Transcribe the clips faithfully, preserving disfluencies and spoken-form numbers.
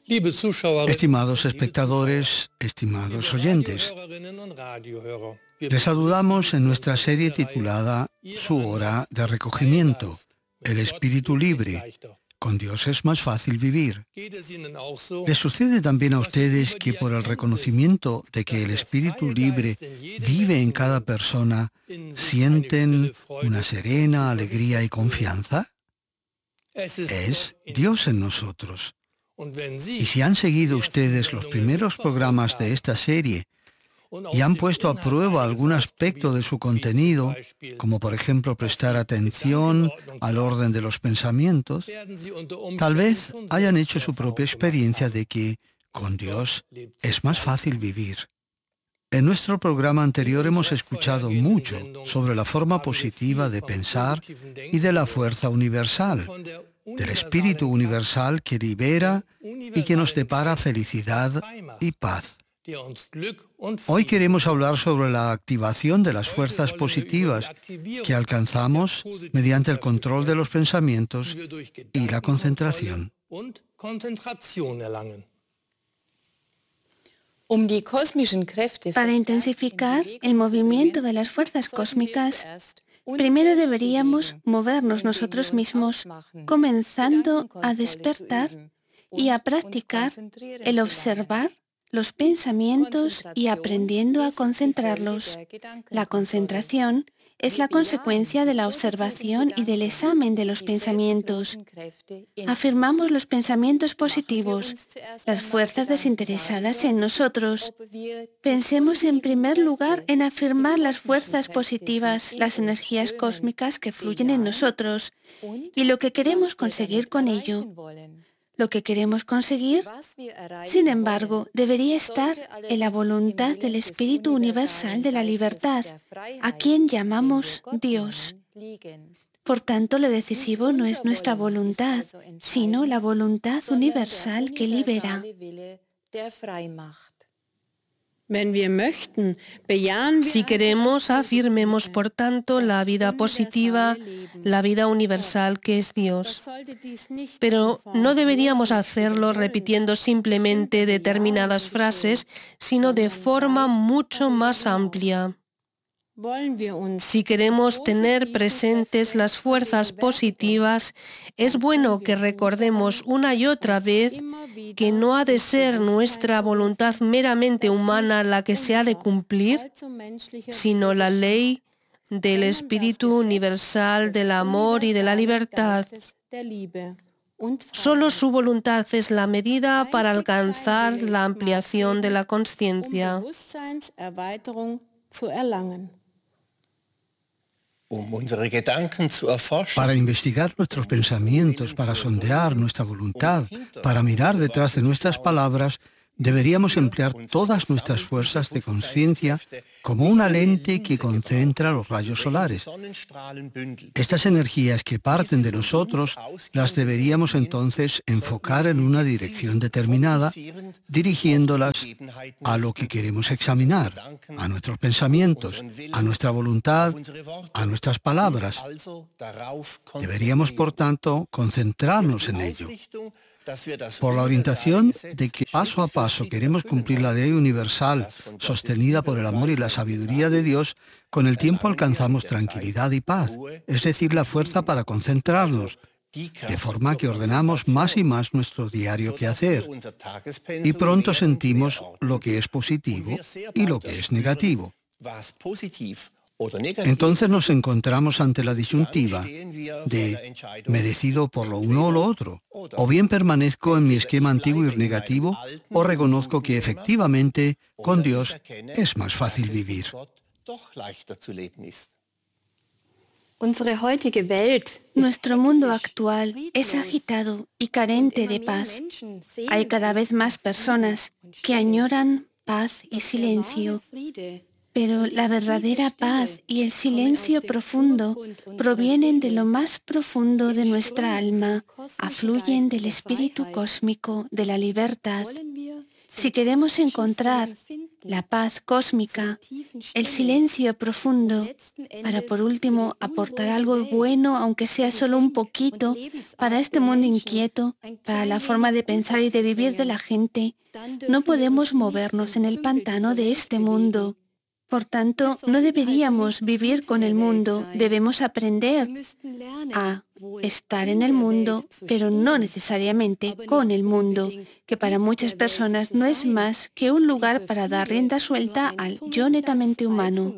Estimados espectadores, estimados oyentes, les saludamos en nuestra serie titulada Su hora de recogimiento, el espíritu libre. Con Dios es más fácil vivir. ¿Les sucede también a ustedes que por el reconocimiento de que el espíritu libre vive en cada persona, sienten una serena alegría y confianza? Es Dios en nosotros. Y si han seguido ustedes los primeros programas de esta serie y han puesto a prueba algún aspecto de su contenido, como por ejemplo prestar atención al orden de los pensamientos, tal vez hayan hecho su propia experiencia de que con Dios es más fácil vivir. En nuestro programa anterior hemos escuchado mucho sobre la forma positiva de pensar y de la fuerza universal, del espíritu universal que libera y que nos depara felicidad y paz. Hoy queremos hablar sobre la activación de las fuerzas positivas que alcanzamos mediante el control de los pensamientos y la concentración. Para intensificar el movimiento de las fuerzas cósmicas, primero deberíamos movernos nosotros mismos, comenzando a despertar y a practicar el observar los pensamientos y aprendiendo a concentrarlos. La concentración es la consecuencia de la observación y del examen de los pensamientos. Afirmamos los pensamientos positivos, las fuerzas desinteresadas en nosotros. Pensemos en primer lugar en afirmar las fuerzas positivas, las energías cósmicas que fluyen en nosotros y lo que queremos conseguir con ello. Lo que queremos conseguir, sin embargo, debería estar en la voluntad del Espíritu Universal de la Libertad, a quien llamamos Dios. Por tanto, lo decisivo no es nuestra voluntad, sino la voluntad universal que libera. Si queremos, afirmemos, por tanto, la vida positiva, la vida universal que es Dios. Pero no deberíamos hacerlo repitiendo simplemente determinadas frases, sino de forma mucho más amplia. Si queremos tener presentes las fuerzas positivas, es bueno que recordemos una y otra vez que no ha de ser nuestra voluntad meramente humana la que se ha de cumplir, sino la ley del Espíritu Universal, del amor y de la libertad. Solo su voluntad es la medida para alcanzar la ampliación de la conciencia. Para investigar nuestros pensamientos, para sondear nuestra voluntad, para mirar detrás de nuestras palabras, deberíamos emplear todas nuestras fuerzas de conciencia como una lente que concentra los rayos solares. Estas energías que parten de nosotros las deberíamos entonces enfocar en una dirección determinada, dirigiéndolas a lo que queremos examinar, a nuestros pensamientos, a nuestra voluntad, a nuestras palabras. Deberíamos, por tanto, concentrarnos en ello. Por la orientación de que paso a paso queremos cumplir la ley universal, sostenida por el amor y la sabiduría de Dios, con el tiempo alcanzamos tranquilidad y paz, es decir, la fuerza para concentrarnos, de forma que ordenamos más y más nuestro diario quehacer, y pronto sentimos lo que es positivo y lo que es negativo. Entonces nos encontramos ante la disyuntiva de ¿me decido por lo uno o lo otro? O bien permanezco en mi esquema antiguo y negativo, o reconozco que efectivamente con Dios es más fácil vivir. Nuestro mundo actual es agitado y carente de paz. Hay cada vez más personas que añoran paz y silencio. Pero la verdadera paz y el silencio profundo provienen de lo más profundo de nuestra alma, afluyen del espíritu cósmico de la libertad. Si queremos encontrar la paz cósmica, el silencio profundo, para por último aportar algo bueno, aunque sea solo un poquito, para este mundo inquieto, para la forma de pensar y de vivir de la gente, no podemos movernos en el pantano de este mundo. Por tanto, no deberíamos vivir con el mundo, debemos aprender a estar en el mundo, pero no necesariamente con el mundo, que para muchas personas no es más que un lugar para dar rienda suelta al yo netamente humano.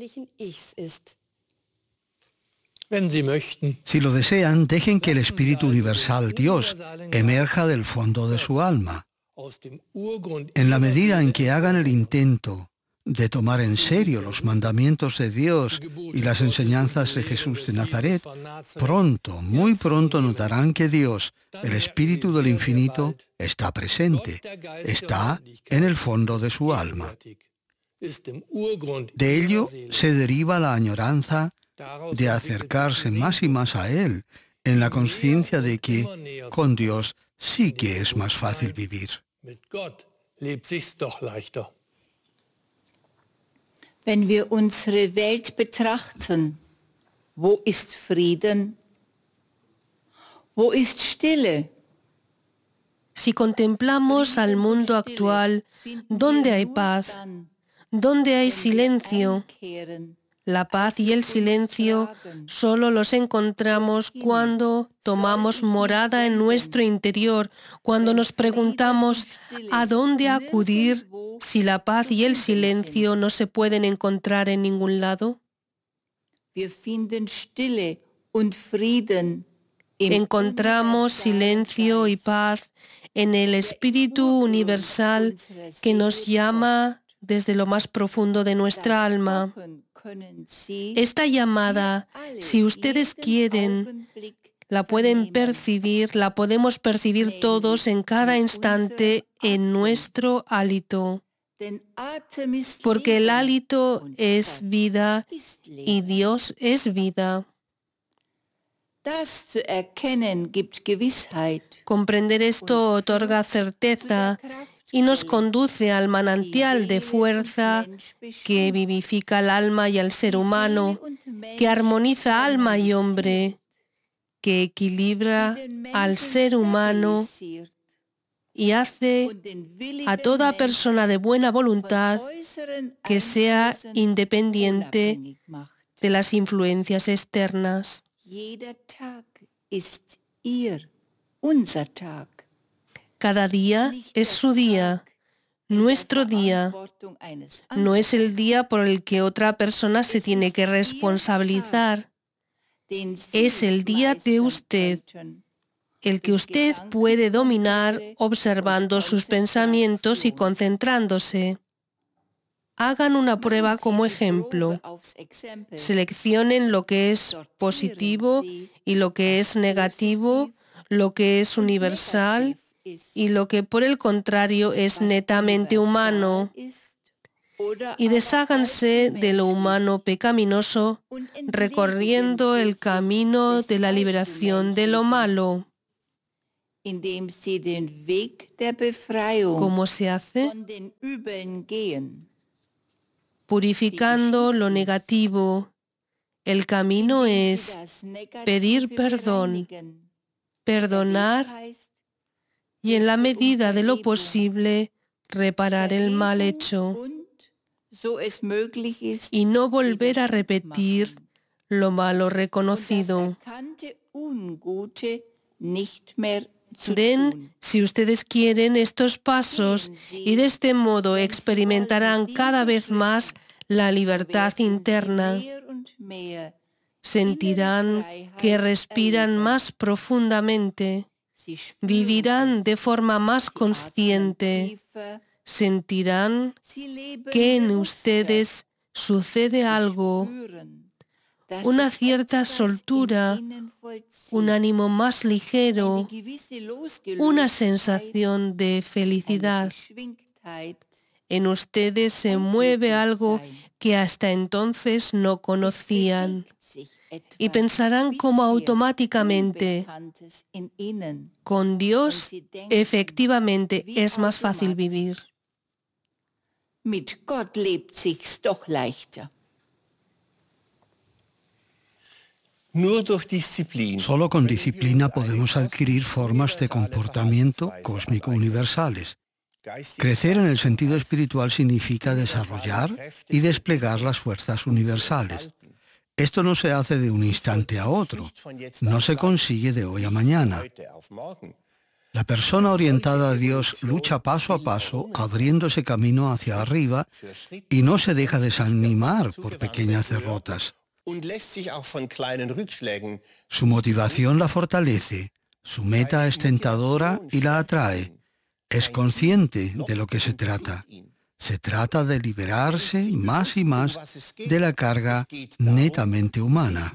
Si lo desean, dejen que el Espíritu Universal, Dios, emerja del fondo de su alma. En la medida en que hagan el intento de tomar en serio los mandamientos de Dios y las enseñanzas de Jesús de Nazaret, pronto, muy pronto notarán que Dios, el Espíritu del Infinito, está presente, está en el fondo de su alma. De ello se deriva la añoranza de acercarse más y más a Él, en la conciencia de que con Dios sí que es más fácil vivir. Wenn wir unsere Welt betrachten, wo ist Frieden? Wo ist Stille? Si contemplamos al mundo actual, ¿dónde hay paz? ¿Dónde hay silencio? La paz y el silencio solo los encontramos cuando tomamos morada en nuestro interior, cuando nos preguntamos a dónde acudir si la paz y el silencio no se pueden encontrar en ningún lado. Encontramos silencio y paz en el Espíritu Universal que nos llama desde lo más profundo de nuestra alma. Esta llamada, si ustedes quieren, la pueden percibir, la podemos percibir todos en cada instante en nuestro hálito. Porque el hálito es vida y Dios es vida. Comprender esto otorga certeza y nos conduce al manantial de fuerza que vivifica el alma y al ser humano, que armoniza alma y hombre, que equilibra al ser humano y hace a toda persona de buena voluntad que sea independiente de las influencias externas. Cada día es su día, nuestro día. No es el día por el que otra persona se tiene que responsabilizar. Es el día de usted, el que usted puede dominar observando sus pensamientos y concentrándose. Hagan una prueba como ejemplo. Seleccionen lo que es positivo y lo que es negativo, lo que es universal y lo que por el contrario es netamente humano, y desháganse de lo humano pecaminoso, recorriendo el camino de la liberación de lo malo. ¿Cómo se hace? Purificando lo negativo. El camino es pedir perdón, perdonar y en la medida de lo posible reparar el mal hecho y no volver a repetir lo malo reconocido. Den, si ustedes quieren, estos pasos y de este modo experimentarán cada vez más la libertad interna. Sentirán que respiran más profundamente. Vivirán de forma más consciente. Sentirán que en ustedes sucede algo, una cierta soltura, un ánimo más ligero, una sensación de felicidad. En ustedes se mueve algo que hasta entonces no conocían. Y pensarán como automáticamente, con Dios efectivamente es más fácil vivir. Mit Gott lebt sich's doch leichter. Solo con disciplina podemos adquirir formas de comportamiento cósmico universales. Crecer en el sentido espiritual significa desarrollar y desplegar las fuerzas universales. Esto no se hace de un instante a otro, no se consigue de hoy a mañana. La persona orientada a Dios lucha paso a paso, abriéndose camino hacia arriba y no se deja desanimar por pequeñas derrotas. Su motivación la fortalece, su meta es tentadora y la atrae. Es consciente de lo que se trata. Se trata de liberarse más y más de la carga netamente humana.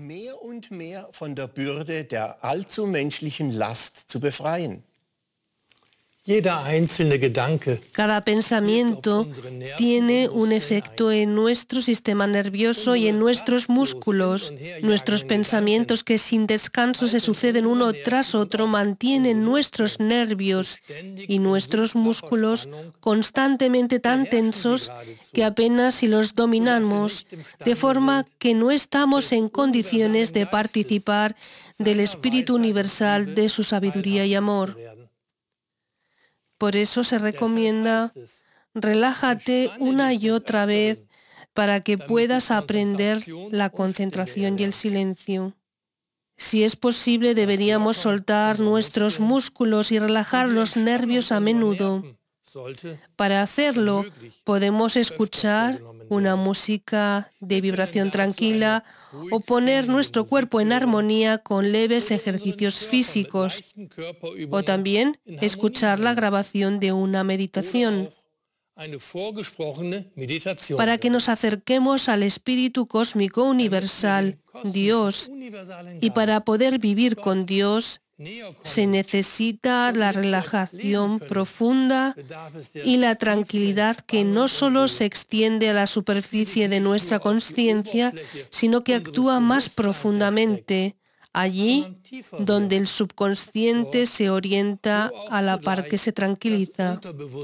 Cada pensamiento tiene un efecto en nuestro sistema nervioso y en nuestros músculos. Nuestros pensamientos, que sin descanso se suceden uno tras otro, mantienen nuestros nervios y nuestros músculos constantemente tan tensos que apenas si los dominamos, de forma que no estamos en condiciones de participar del espíritu universal de su sabiduría y amor. Por eso se recomienda, relájate una y otra vez para que puedas aprender la concentración y el silencio. Si es posible, deberíamos soltar nuestros músculos y relajar los nervios a menudo. Para hacerlo, podemos escuchar una música de vibración tranquila o poner nuestro cuerpo en armonía con leves ejercicios físicos, o también escuchar la grabación de una meditación, para que nos acerquemos al Espíritu Cósmico Universal, Dios, y para poder vivir con Dios se necesita la relajación profunda y la tranquilidad que no solo se extiende a la superficie de nuestra conciencia, sino que actúa más profundamente, allí donde el subconsciente se orienta a la par que se tranquiliza.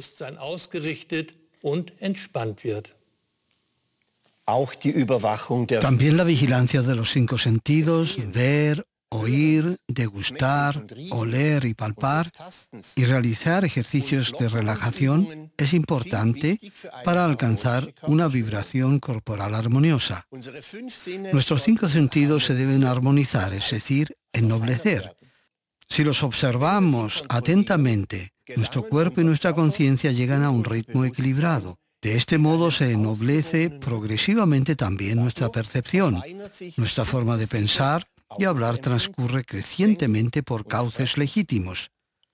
También la vigilancia de los cinco sentidos, ver, oír, degustar, oler y palpar, y realizar ejercicios de relajación es importante para alcanzar una vibración corporal armoniosa. Nuestros cinco sentidos se deben armonizar, es decir, ennoblecer. Si los observamos atentamente, nuestro cuerpo y nuestra conciencia llegan a un ritmo equilibrado. De este modo se ennoblece progresivamente también nuestra percepción, nuestra forma de pensar y hablar transcurre crecientemente por cauces legítimos.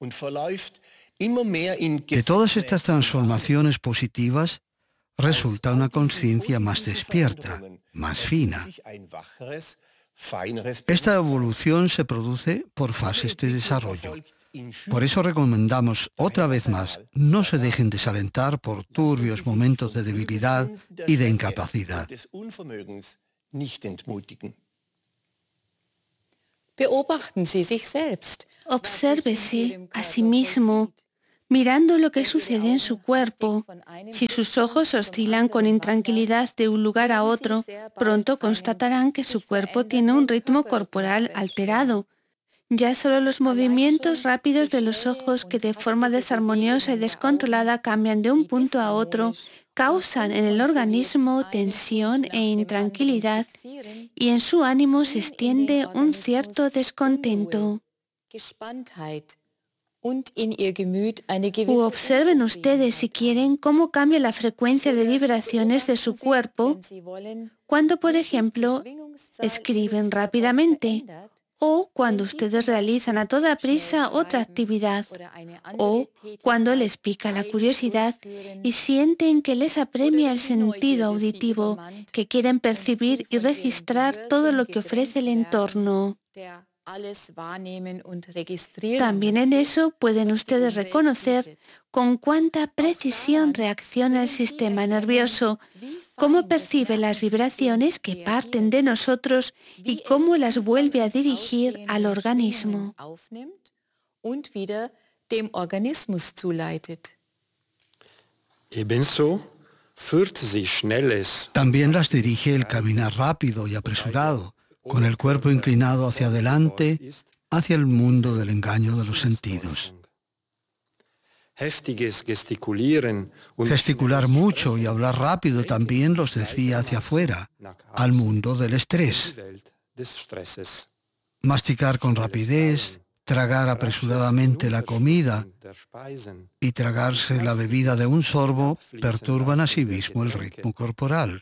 De todas estas transformaciones positivas resulta una conciencia más despierta, más fina. Esta evolución se produce por fases de desarrollo. Por eso recomendamos otra vez más, no se dejen desalentar por turbios momentos de debilidad y de incapacidad. Obsérvese a sí mismo, mirando lo que sucede en su cuerpo. Si sus ojos oscilan con intranquilidad de un lugar a otro, pronto constatarán que su cuerpo tiene un ritmo corporal alterado. Ya solo los movimientos rápidos de los ojos, que de forma desarmoniosa y descontrolada cambian de un punto a otro, causan en el organismo tensión e intranquilidad, y en su ánimo se extiende un cierto descontento. U observen ustedes, si quieren, cómo cambia la frecuencia de vibraciones de su cuerpo cuando, por ejemplo, escriben rápidamente, o cuando ustedes realizan a toda prisa otra actividad, o cuando les pica la curiosidad y sienten que les apremia el sentido auditivo, que quieren percibir y registrar todo lo que ofrece el entorno. También en eso pueden ustedes reconocer con cuánta precisión reacciona el sistema nervioso, cómo percibe las vibraciones que parten de nosotros y cómo las vuelve a dirigir al organismo. Ebenso También las dirige el caminar rápido y apresurado, con el cuerpo inclinado hacia adelante, hacia el mundo del engaño de los sentidos. Gesticular mucho y hablar rápido también los desvía hacia afuera, al mundo del estrés. Masticar con rapidez, tragar apresuradamente la comida y tragarse la bebida de un sorbo perturban asimismo el ritmo corporal.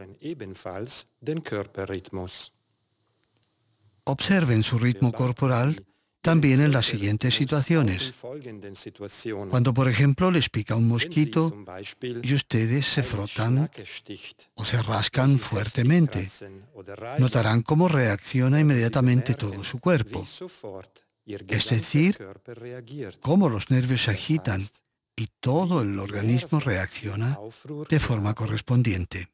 Observen su ritmo corporal también en las siguientes situaciones. Cuando, por ejemplo, les pica un mosquito y ustedes se frotan o se rascan fuertemente, notarán cómo reacciona inmediatamente todo su cuerpo. Es decir, cómo los nervios se agitan y todo el organismo reacciona de forma correspondiente.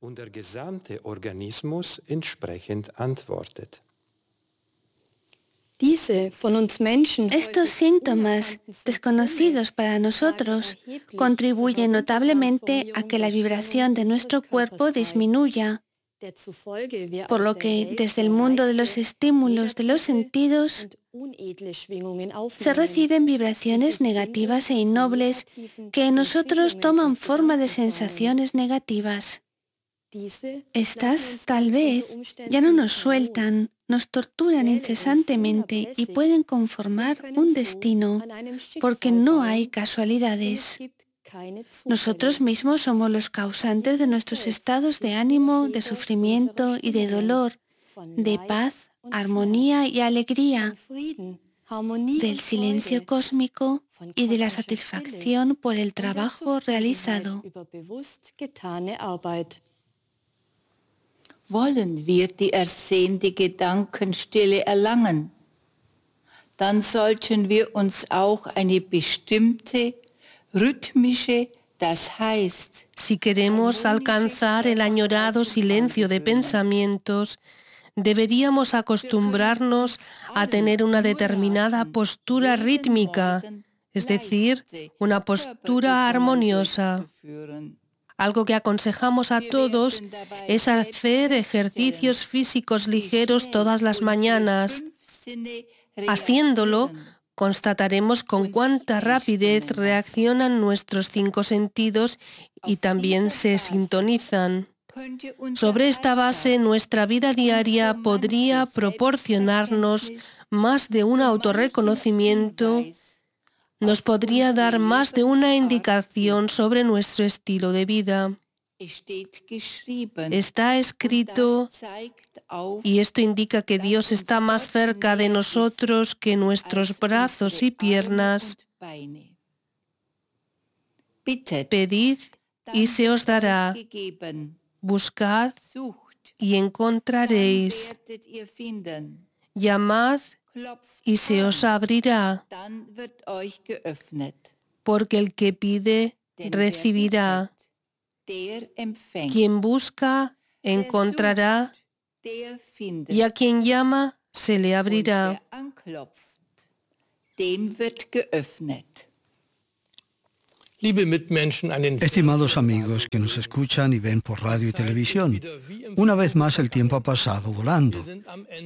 Estos síntomas, desconocidos para nosotros, contribuyen notablemente a que la vibración de nuestro cuerpo disminuya, por lo que desde el mundo de los estímulos de los sentidos se reciben vibraciones negativas e innobles que en nosotros toman forma de sensaciones negativas. Estas, tal vez, ya no nos sueltan, nos torturan incesantemente y pueden conformar un destino, porque no hay casualidades. Nosotros mismos somos los causantes de nuestros estados de ánimo, de sufrimiento y de dolor, de paz, armonía y alegría, del silencio cósmico y de la satisfacción por el trabajo realizado. Wollen wir die ersehnte Gedankenstille erlangen, dann sollten wir uns auch eine bestimmte rhythmische, das heißt, si queremos alcanzar el añorado silencio de pensamientos, deberíamos acostumbrarnos a tener una determinada postura rítmica, es decir, una postura armoniosa. Algo que aconsejamos a todos es hacer ejercicios físicos ligeros todas las mañanas. Haciéndolo, constataremos con cuánta rapidez reaccionan nuestros cinco sentidos y también se sintonizan. Sobre esta base, nuestra vida diaria podría proporcionarnos más de un autorreconocimiento, nos podría dar más de una indicación sobre nuestro estilo de vida. Está escrito, y esto indica que Dios está más cerca de nosotros que nuestros brazos y piernas. Pedid y se os dará. Buscad y encontraréis. Llamad y se os abrirá, porque el que pide, recibirá. Quien busca, encontrará, y a quien llama, se le abrirá. Estimados amigos que nos escuchan y ven por radio y televisión, una vez más el tiempo ha pasado volando.